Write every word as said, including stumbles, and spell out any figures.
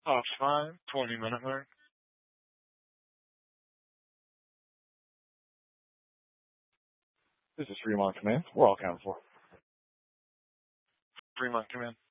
Ops five, twenty minute mark. This is Fremont Command. We're all accounted for. Fremont Command.